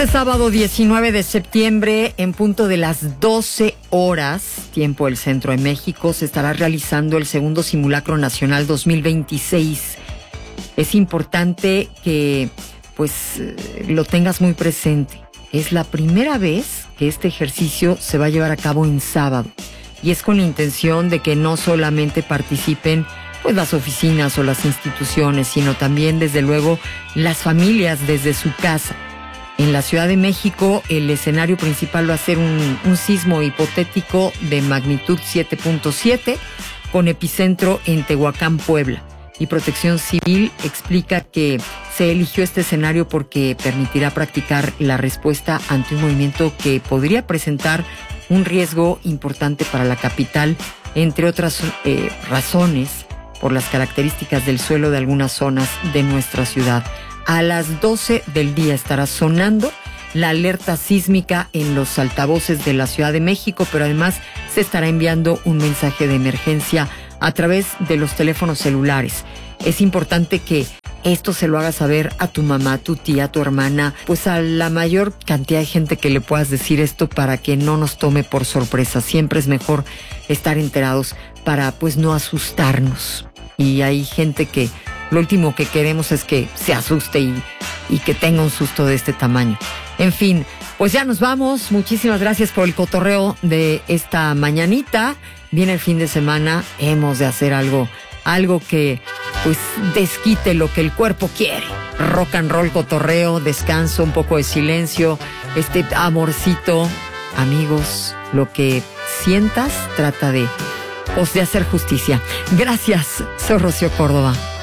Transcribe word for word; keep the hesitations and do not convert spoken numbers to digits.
Este sábado diecinueve de septiembre, en punto de las doce horas, tiempo del centro de México, se estará realizando el segundo Simulacro Nacional dos mil veintiséis. Es importante que pues lo tengas muy presente. Es la primera vez que este ejercicio se va a llevar a cabo en sábado, y es con la intención de que no solamente participen pues las oficinas o las instituciones, sino también desde luego las familias desde su casa. En la Ciudad de México, el escenario principal va a ser un, un sismo hipotético de magnitud siete punto siete con epicentro en Tehuacán, Puebla. Y Protección Civil explica que se eligió este escenario porque permitirá practicar la respuesta ante un movimiento que podría presentar un riesgo importante para la capital, entre otras eh, razones por las características del suelo de algunas zonas de nuestra ciudad. A las doce del día estará sonando la alerta sísmica en los altavoces de la Ciudad de México, pero además se estará enviando un mensaje de emergencia a través de los teléfonos celulares. Es importante que esto se lo hagas saber a tu mamá, a tu tía, a tu hermana, pues a la mayor cantidad de gente que le puedas decir esto para que no nos tome por sorpresa. Siempre es mejor estar enterados para pues no asustarnos. Y hay gente que lo último que queremos es que se asuste y, y que tenga un susto de este tamaño. En fin, pues ya nos vamos. Muchísimas gracias por el cotorreo de esta mañanita. Viene el fin de semana, hemos de hacer algo, algo que pues desquite lo que el cuerpo quiere. Rock and roll, cotorreo, descanso, un poco de silencio, este amorcito. Amigos, lo que sientas, trata de, pues, de hacer justicia. Gracias, soy Rocío Córdoba.